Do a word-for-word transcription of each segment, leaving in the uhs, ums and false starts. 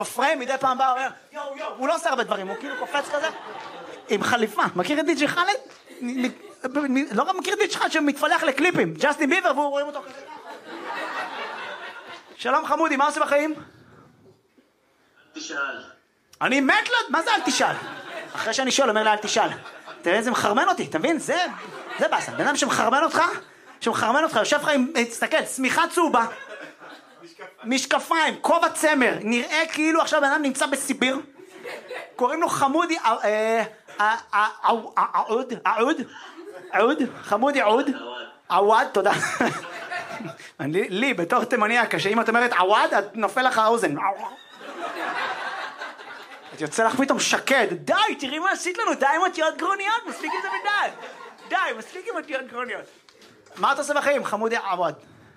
בפריים מדי פעם בא, אומר, יואו יואו, הוא לא עושה הרבה דברים, הוא כאילו קופץ כזה עם חליפה. מכיר את די.ג'יי חאלד? לא רק מכיר את די.ג'יי חאלד שמתפלח לקליפים, ג'סטין ביבר, והוא רואים אותו כזה. שלום חמודי, מה עושה בחיים? תשאל. אני מת לו, מה זה אל תשאל? אחרי שאני שואל, אומר לה אל תשאל. תראה איזה מחרמן אותי, אתה מבין? זה, זה באסה. בן אדם שמחרמן אותך, שמחרמן אותך, יושב לך עם, תסתכל, צמיחה צהובה, משקפיים, כובע צמר, נראה כאילו עכשיו בן אדם נמצא בסיביר, קוראים לו חמודי, עוד, עוד, עוד, חמודי עוד, עווד, תודה. לי, בתור תימניה, כשאם את אומרת עווד, את נופל לך האוזן. את יוצא לך פתאום שקד, די, תראי מה עשית לנו, די עם אותיות גרוניות, מספיק עם זה מדי, די, מספיק עם אותיות גרוניות. מה אתה עושה בחיים, חמודי עווד?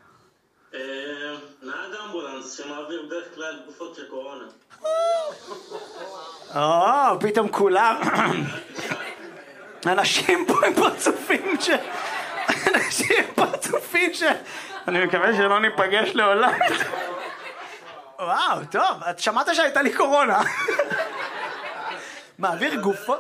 נהג אמבולנס שמעביר בדרך כלל גופות של קורונה. או, פתאום כולם, אנשים פה הם פרצופים ש... אנשים פרצופים ש... אני מקווה שלא ניפגש לעולם. וואו, טוב, את שמעת שהייתה לי קורונה. מעביר גופות...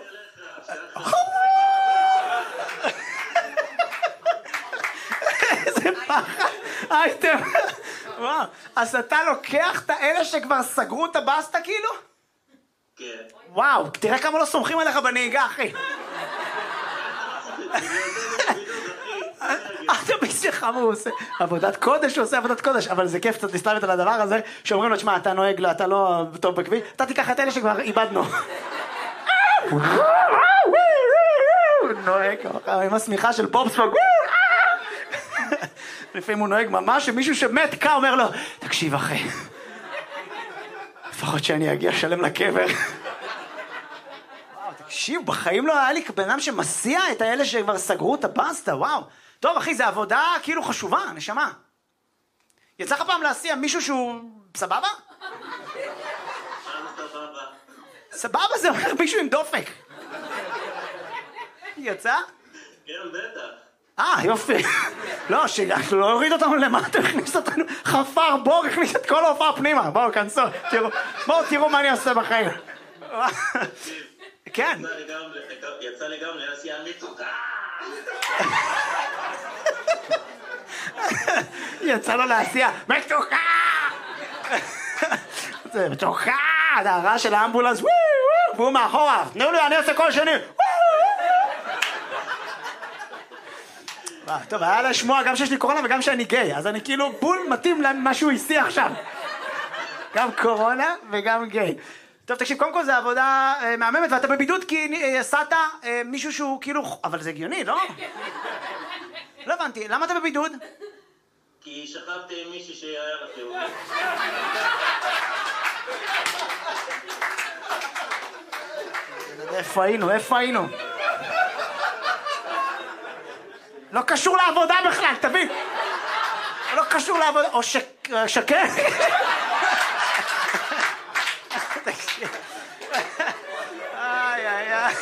איזה פחד. אייטם. וואו, אז אתה לוקח את האלה שכבר סגרו את הבאסטה כאילו? כן. וואו, תראה כמה לא סומכים עליך בנהיגה, אחי. אתה ביסי חמוס, עבודת קודש, הוא עושה עבודת קודש, אבל זה כיף קצת להסתלבט על הדבר הזה, שאומרים לו, תשמע, אתה נוהג לו, אתה לא טוב בכביש, אתה תיקח את אלה שכבר איבדנו. נוהג, עם השמיכה של פופספוג. לפעמים הוא נוהג ממש, שמישהו שמת קה אומר לו, תקשיב אחי, לפחות שאני אגיע שלם לקבר. תקשיב, בחיים לא היה לי בן אדם שמסיע את האלה שכבר סגרו את הבאסטה, וואו. טוב אחי, זה עבודה כאילו חשובה, נשמה. יצא לך פעם להסיע מישהו שהוא סבבה? סבבה. סבבה זה אומר מישהו עם דופק. יצא? כן, בטח. אה, יופי. לא, שלא הוריד אותנו למטה, הכניס אותנו, חפר בור, הכניס את כל ההופעה פנימה. בואו, כנסו, תראו, בואו תראו מה אני עושה בחיים. כן. יצא לי גם להסיע מצוקה. יצא לו להסיע מצוקה. זה מצוקה, זה הרעש של האמבולנס, והוא מאחורה, תנו לי, אני עושה כל שני. טוב, היה לשמוע גם שיש לי קורונה וגם שאני גיי, אז אני כאילו בול מתאים למה שהוא הסיע עכשיו. גם קורונה וגם גיי. טוב, תקשיב, קודם כל זה עבודה אה, מהממת, ואתה בבידוד כי עשת אה, אה, מישהו שהוא כאילו... אבל זה הגיוני, לא? לא הבנתי, למה אתה בבידוד? כי שכבתי עם מישהי שהיה רחיובי. איפה היינו? איפה היינו? לא קשור לעבודה בכלל, תבין? לא קשור לעבודה... או שקר? איי איי איי.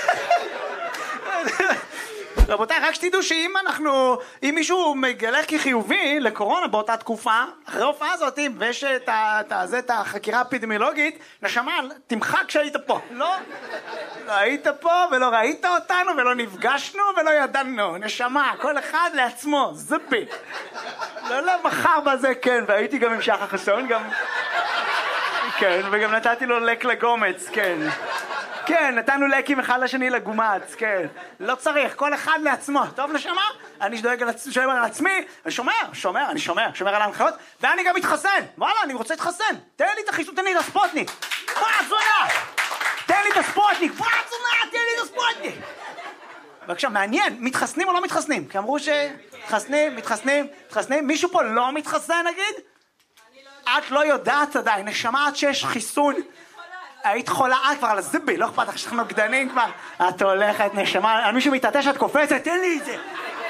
רבותיי, רק שתדעו שאם אנחנו, אם מישהו מגלה כחיובי לקורונה באותה תקופה, אחרי ההופעה הזאת, ויש את החקירה האפידמיולוגית, נשמה, תמחק כשהיית פה. לא, לא היית פה ולא ראית אותנו ולא נפגשנו ולא ידענו. נשמה, כל אחד לעצמו, זופי. לא, לא, מחר בזה, כן, והייתי גם עם שחר חסון, גם... כן, וגם נתתי לו לק לגומץ, כן. כן, נתנו לקים אחד לשני לגומץ, כן. לא צריך, כל אחד לעצמו. טוב, נשמה? אני דואג על עצמי, אני שומר, שומר, אני שומר, שומר על ההנחיות, ואני גם מתחסן. וואלה, אני רוצה להתחסן. תן לי את החיסון, תן לי את הספוטניק. מה, זונה? תן לי את הספוטניק. מה, זונה? תן לי את הספוטניק. בבקשה, מעניין, מתחסנים או לא מתחסנים? כי אמרו שמתחסנים, מתחסנים, מתחסנים. מישהו פה לא מתחסן, נגיד? את לא יודעת עדיין, נשמה עד שיש חיסון. היית חולה את כבר על הזיבי, לא אכפת לך שאנחנו נוגדנים כבר. את הולכת נשמה, על מישהו מתעטש את קופצת, תן לי את זה.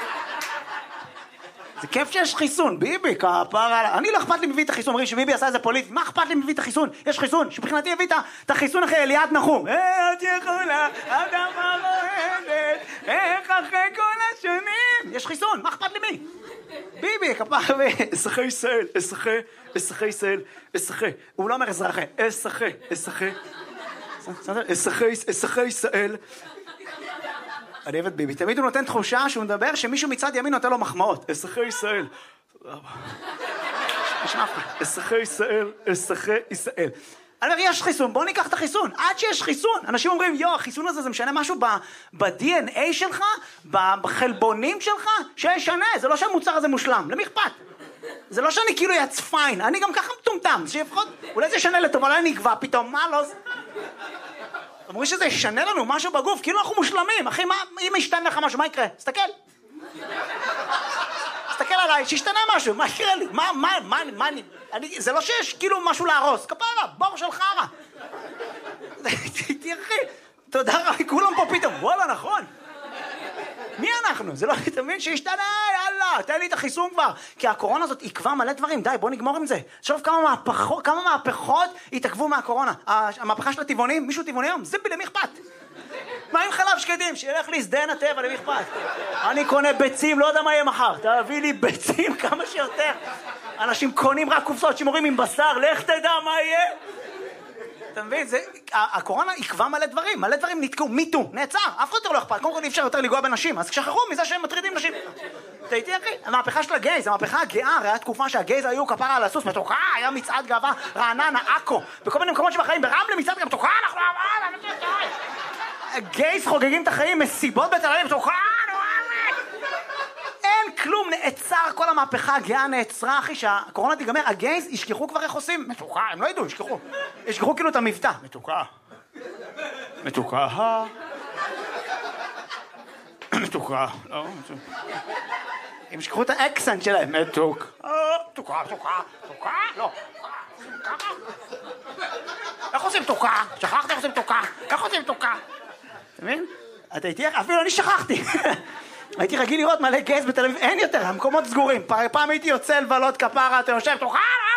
זה כיף שיש חיסון, ביבי, כפרה. אני לא אכפת לי מביא את החיסון, אומרים שביבי עשה איזה פוליטי, מה אכפת לי מביא את החיסון? יש חיסון, שבחינתי הביא את החיסון אחרי אליעד נחום. את יכולה, אדמה רועדת, איך אחרי כל השנים יש חיסון, מה אכפת למי? ביבי, כפר, אזרחי ישראל, אזרחי, אזרחי ישראל, אזרחי. הוא לא אומר אזרחי, אזרחי, אזרחי. אזרחי, אזרחי ישראל. אני אוהב את ביבי, תמיד הוא נותן תחושה שהוא מדבר שמישהו מצד ימין נותן לו מחמאות. אזרחי ישראל. תודה רבה. אזרחי ישראל, אזרחי ישראל. אני אומר, יש חיסון, בוא ניקח את החיסון. עד שיש חיסון, אנשים אומרים, יו, החיסון הזה זה משנה משהו ב-די אן איי שלך, בחלבונים שלך, שישנה, זה לא שהמוצר הזה מושלם, למי אכפת? זה לא שאני כאילו יצ פיין, אני גם ככה מטומטם, שיפחות, אולי זה ישנה לטוב, אולי נקבע פתאום, מה לא זה? אומרים שזה ישנה לנו משהו בגוף, כאילו אנחנו מושלמים, אחי, מה, אם ישתנה לך משהו, מה יקרה? תסתכל. תסתכל עליי, שישתנה משהו, מה יקרה לי? מה, מה, מה, מה, אני, זה לא שיש כאילו משהו להרוס, כפרה, בור של חרה. תראי, תודה רבה, כולם פה פתאום, וואלה, נכון. מי אנחנו? זה לא תמיד שישתנה, יאללה, תן לי את החיסון כבר. כי הקורונה הזאת עקבה מלא דברים, די, בוא נגמור עם זה. שוב כמה מהפכות, כמה מהפכות התעכבו מהקורונה. המהפכה של הטבעונים, מישהו טבעוני היום, זה למי אכפת? מה עם חלב שקדים? שילך לי שדן הטבע, למי אכפת? אני קונה ביצים, לא יודע מה יהיה מחר. תביא לי ביצים כמה שיותר. אנשים קונים רק קופסאות שימורים עם בשר, לך תדע מה יהיה. אתה מבין? זה, הקורונה עקבה מלא דברים, מלא דברים נתקעו, מיטו, נעצר, אף אחד יותר לא אכפת, קודם כל אי אפשר יותר לגוע בנשים, אז שכחו מזה שהם מטרידים נשים. אתה איתי אחי? המהפכה של הגייז, המהפכה הגאה, הרי התקופה שהגייז היו כפרה על הסוס, מתוקה, היה מצעד גאווה, רעננה, עכו, בכל מיני מקומות שבחיים, ברמלה מצעד גם מתוקה, אנחנו גייז חוגגים את החיים, מסיבות בתל אביב, מתוקה, אין כלום, נעצר, כל המהפכה הגאה נעצרה, אחי, שהקורונה תיגמר, הגייז ישכחו כבר איך עושים, מתוקה, הם לא ידעו, ישכחו, ישכחו כאילו את המבטא, מתוקה, מתוקה, מתוקה, לא, הם ישכחו את האקסנט שלהם, מתוק, מתוקה, מתוקה, מתוקה, לא, איך עושים מתוקה? שכחת איך עושים מתוקה? איך עושים מתוקה? אתה מבין? אתה איתי, אפילו אני שכחתי. הייתי רגיל לראות מלא גייז בתל אביב, אין יותר, המקומות סגורים. פעם הייתי יוצא לבלות כפרה, אתה יושב, תוכל,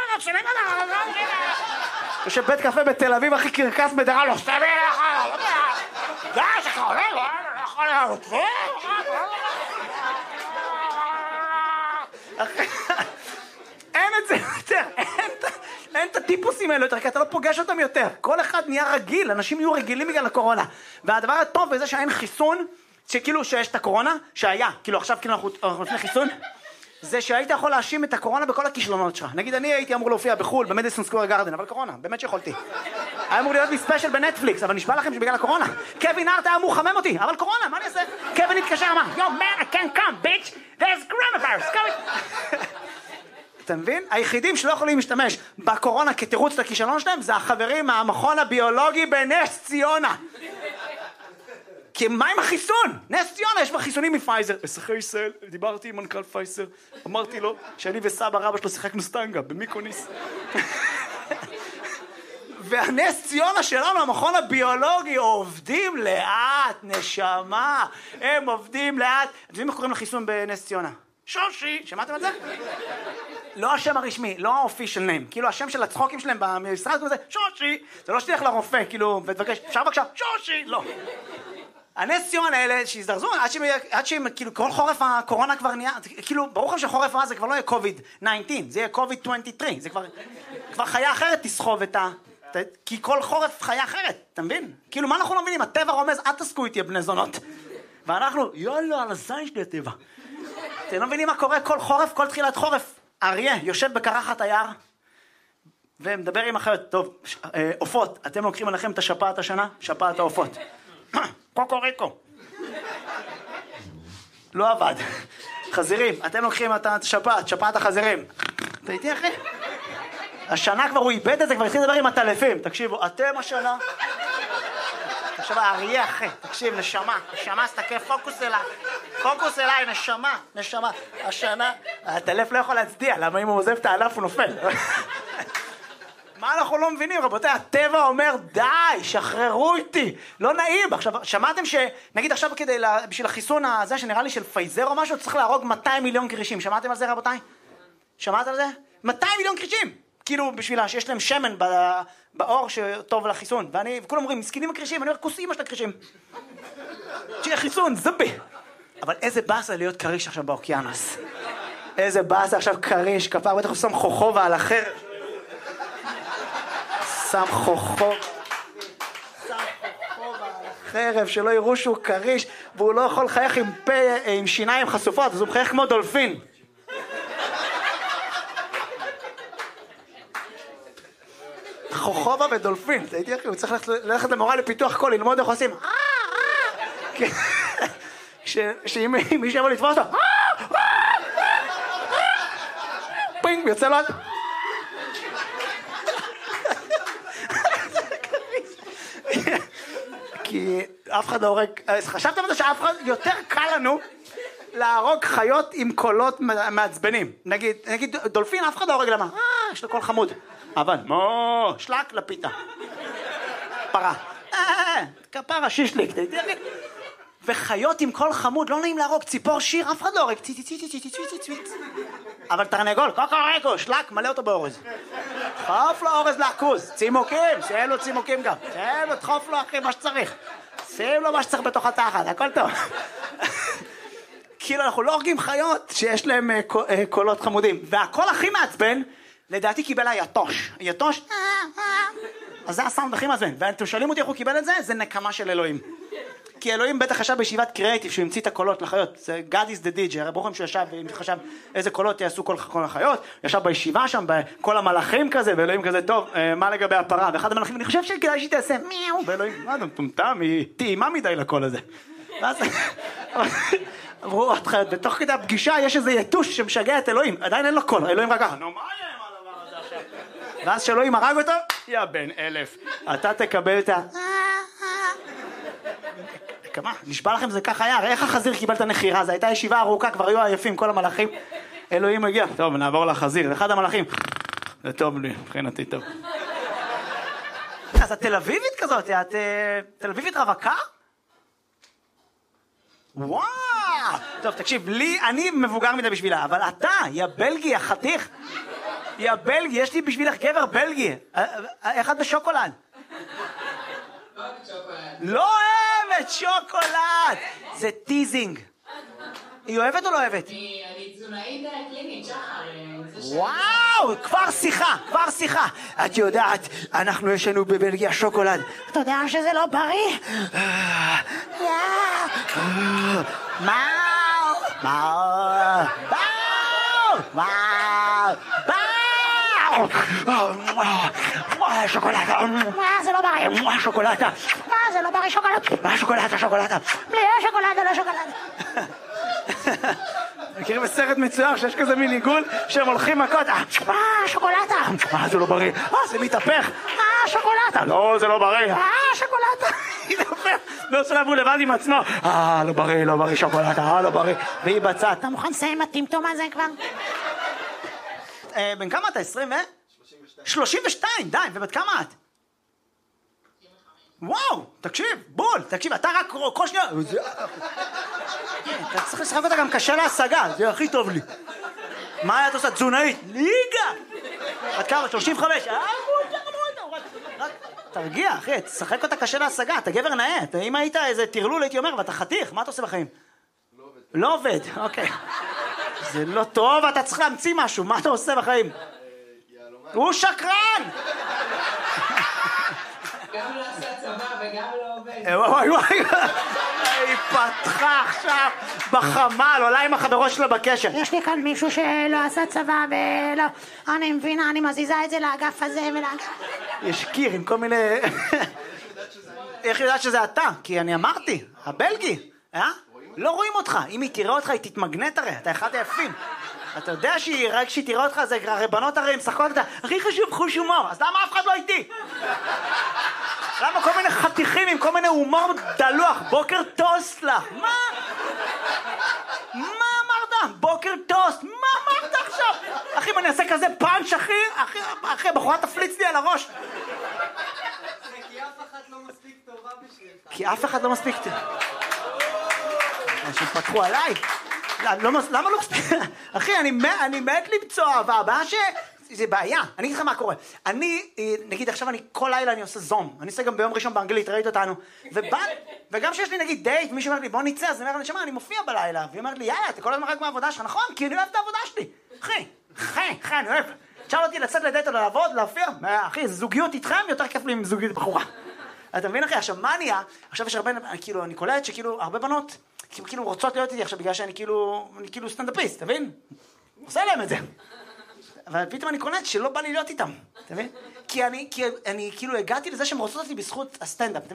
יושב בית קפה בתל אביב, הכי קרקס בדרה, לא סתם אליך, די, שכה עולה, לא יכול להיות, אין את זה יותר, אין את הטיפוסים האלה יותר, כי אתה לא פוגש אותם יותר. כל אחד נהיה רגיל, אנשים יהיו רגילים בגלל הקורונה. והדבר הטוב בזה שאין חיסון, שכאילו שיש את הקורונה, שהיה, כאילו עכשיו כאילו אנחנו לפני חיסון, זה שהיית יכול להאשים את הקורונה בכל הכישלונות שלך. נגיד אני הייתי אמור להופיע בחול, במדיסון סקוור גארדן, אבל קורונה, באמת שיכולתי. היה אמור להיות בספיישל בנטפליקס, אבל נשבע לכם שבגלל הקורונה. קווין הארט היה אמור לחמם אותי, אבל קורונה, מה אני אעשה? קווין התקשר, אמר, yo man, I can't come, bitch, there's coronavirus, come. אתה מבין? היחידים שלא יכולים להשתמש בקורונה כתירוץ את הכישלון שלהם, זה החברים מהמכון הביולוגי בנס ציונה. כי מה עם החיסון? נס ציונה, יש בה חיסונים מפייזר. אזרחי ישראל, דיברתי עם מנכ"ל פייזר, אמרתי לו שאני וסבא רבא שלו שיחקנו סטנגה במיקוניס. והנס ציונה שלנו, המכון הביולוגי, עובדים לאט, נשמה, הם עובדים לאט. אתם יודעים איך קוראים לחיסון בנס ציונה? שושי, שמעתם את זה? לא השם הרשמי, לא האופישל ניים, כאילו השם של הצחוקים שלהם במשרד כזה, שושי, זה לא שתלך לרופא, כאילו, ותבקש, אפשר בבקשה, שושי, לא. הנס ציון האלה שהזדרזו, עד שהם, עד שהם, כאילו, כל חורף הקורונה כבר נהיה, כאילו, ברור לכם שחורף הזה כבר לא יהיה קוביד תשע עשרה, זה יהיה קוביד עשרים ושלוש, זה כבר, כבר חיה אחרת תסחוב את ה... כי כל חורף חיה אחרת, אתה מבין? כאילו, מה אנחנו לא מבינים? הטבע רומז, אל תסקו איתי בני זונות. ואנחנו, יאללה, על הזין שלי הטבע. אתם לא מבינים מה קורה כל חורף, כל תחילת חורף? אריה יושב בקרחת היער, ומדבר עם אחרת, טוב, עופות, אתם לוקחים עליכם את השפעת השנה? שפעת העופות. קוקוריקו. לא עבד. חזירים, אתם לוקחים את השפעת, שפעת החזירים. אתה איתי אחי? השנה כבר הוא איבד את זה, כבר התחיל לדבר עם הטלפים. תקשיבו, אתם השנה... עכשיו האריה אחי, תקשיב, נשמה, נשמה, סתכל, פוקוס אליי, פוקוס אליי, נשמה, נשמה. השנה, הטלף לא יכול להצדיע, למה אם הוא עוזב את הענף הוא נופל. מה אנחנו לא מבינים, רבותיי? הטבע אומר, די, שחררו איתי, לא נעים. עכשיו, שמעתם שנגיד עכשיו כדי, בשביל החיסון הזה, שנראה לי של פייזר או משהו, צריך להרוג מאתיים מיליון קרישים. שמעתם על זה, רבותיי? שמעתם על זה? מאתיים מיליון קרישים! כאילו, בשבילה, שיש להם שמן באור שטוב לחיסון. ואני, וכולם אומרים, מסכנים הקרישים, אני אומר, כוס אימא של הקרישים. שיהיה חיסון, זבי. אבל איזה באסה להיות קריש עכשיו באוקיינוס. איזה באסה עכשיו קריש, כפר, בטח הוא שם חוכובה על החרב. שם חוכובה. שם חוכובה על החרב, שלא יראו שהוא קריש, והוא לא יכול לחייך עם פה, עם שיניים חשופות, אז הוא מחייך כמו דולפין. חוכובה ודולפין, הייתי אחי, הוא צריך ללכת למורה לפיתוח קול, ללמוד איך עושים. שאם מישהו יבוא לתפוס אותו, פינג, יוצא לו... כי אף אחד לא הורג... חשבתם על זה שאף אחד... יותר קל לנו להרוג חיות עם קולות מעצבנים. נגיד, נגיד דולפין, אף אחד לא הורג למה? אה, יש לו קול חמוד. אבל, מו, שלק לפיתה. פרה. אה, כפרה, שישליק. וחיות עם קול חמוד, לא נעים להרוג. ציפור שיר, אף אחד לא הורג. ציצי ציצי ציצי ציצי ציצי. אבל תרנגול, קוקוריקו, שלק, מלא אותו באורז. דחוף לו אורז לעכוז. צימוקים, שיהיה לו צימוקים גם. שיהיה לו, דחוף לו אחי מה שצריך. שים לו מה שצריך בתוך התחת, הכל טוב. כאילו אנחנו לא הורגים חיות שיש להם קולות חמודים. והקול הכי מעצבן, לדעתי קיבל היתוש. היתוש, אז זה הסאונד הכי מעצבן. ואתם שואלים אותי איך הוא קיבל את זה? זה נקמה של אלוהים. כי אלוהים בטח חשב בישיבת קריאייטיב שהוא המציא את הקולות לחיות. זה God is the D J, הרי ברוכם שהוא ישב וחשב איזה קולות יעשו כל החיות. ישב בישיבה שם, בכל המלאכים כזה, ואלוהים כזה, טוב, מה לגבי הפרה? ואחד המלאכים, אני חושב שכדאי שהיא תעשה מיהו. ואלוהים, מה אתה מטומטם? היא טעימה מדי לקול הזה. ואז אמרו עוד חיות, בתוך כדי הפגישה יש איזה יתוש שמשגע את אלוהים. עדיין אין לו קול, אלוהים רק ככה, נו מה יהיה עם הדבר הזה עכשיו? ואז שאלוהים הרג אותו, יא בן אלף, אתה תקבל את ה... כמה? נשבע לכם זה ככה היה, הרי איך החזיר קיבל את הנחירה? זו הייתה ישיבה ארוכה, כבר היו עייפים כל המלאכים. אלוהים הגיע, טוב נעבור לחזיר, אחד המלאכים, זה טוב לי, מבחינתי טוב. אז את תל אביבית כזאת, את תל אביבית רווקה? וואו! טוב תקשיב, לי, אני מבוגר מדי בשבילה, אבל אתה, יא בלגי, החתיך, יא בלגי, יש לי בשבילך גבר בלגי, איך את בשוקולד? לא אוהבת שוקולד, זה טיזינג. היא אוהבת או לא אוהבת? אני תזונאית קלינית, שחר. וואו, כבר שיחה, כבר שיחה. את יודעת, אנחנו יש לנו בבלגיה שוקולד. אתה יודע שזה לא בריא? מאו, מאו, מאו, מאו, מאו, שוקולדה, זה לא בריא, שוקולדה, זה לא בריא, שוקולדה, שוקולדה, שוקולדה, בלי שוקולדה, לא שוקולדה. מכירים בסרט מצויר שיש כזה מין עיגול שהם הולכים מכות, אה, שוקולדה, אה, זה לא בריא, אה, זה מתהפך, אה, שוקולדה, לא, זה לא בריא, אה, שוקולדה, מתהפך, ועושה לעבור לבד עם עצמו, אה, לא בריא, לא בריא, שוקולדה, אה, לא בריא, והיא בצד, אתה מוכן לסיים הטמטום הזה כבר? בן כמה אתה? עשרים ו? שלושים ושתיים, די, ובת כמה את? וואו, תקשיב, בול, תקשיב, אתה רק כל שנייה... אתה צריך לשחק אותה גם קשה להשגה, זה הכי טוב לי. מה את עושה? תזונאית? ליגה! בת כמה? שלושים וחמש? רק תרגיע, אחי, תשחק אותה קשה להשגה, אתה גבר נאה. אם היית איזה תרלול, הייתי אומר, ואתה חתיך, מה אתה עושה בחיים? לא עובד, אוקיי. זה לא טוב, אתה צריך להמציא משהו, מה אתה עושה בחיים? הוא שקרן! גם לא עשה צבא וגם לא עובד. וואי וואי, היא פתחה עכשיו בחמל, עולה עם החברות שלה בקשר. יש לי כאן מישהו שלא עשה צבא ולא... אני מבינה, אני מזיזה את זה לאגף הזה ולאגף... יש קיר עם כל מיני... איך יודעת שזה אתה? כי אני אמרתי, הבלגי, אה? לא רואים אותך, אם היא תראה אותך היא תתמגנט הרי, אתה אחד היפים. אתה יודע שהיא, רק שהיא תראה אותך זה הרי בנות הרי, הם משחקות אותה, הכי חשוב חוש הומור, אז למה אף אחד לא איתי? למה כל מיני חתיכים עם כל מיני הומור דלוח, בוקר טוסט לך, מה? מה אמרת? בוקר טוסט, מה אמרת עכשיו? אחי, אם אני אעשה כזה פאנץ' אחי, אחי, אחי, בחורה תפליץ לי על הראש. כי אף אחד לא מספיק טובה בשבילך. כי אף אחד לא מספיק טובה. אנשים פתחו עליי. למה לא מספיק? אחי, אני מת למצוא אהבה, הבאה זה בעיה, אני אגיד לך מה קורה. אני, נגיד עכשיו אני כל לילה אני עושה זום, אני עושה גם ביום ראשון באנגלית, ראית אותנו, ובא, וגם שיש לי נגיד דייט, מישהו אומר לי בוא נצא, אז אני אומר לי, שמה, אני מופיע בלילה, והיא אומרת לי, יאללה, אתה כל הזמן רק מהעבודה שלך, נכון? כי אני אוהב את העבודה שלי. אחי, אחי, אחי, אני אוהב. תשאל אותי לצאת לדייט או לעבוד, להופיע, אחי, זוגיות איתכם יותר כיף לי עם זוגיות בחורה. אתה מבין אחי? עכשיו מה נהיה? עכשיו יש הרבה, כאילו, אני קולט שכאילו הרבה בנות, כאילו רוצות להיות איתי עכשיו בגלל שאני כאילו, אני כאילו סטנדאפיסט, אתה מבין? עושה להם את זה. אבל פתאום אני קולט שלא בא לי להיות איתם, אתה מבין? כי אני, כי אני כאילו הגעתי לזה שהם רוצות אותי בזכות הסטנדאפ,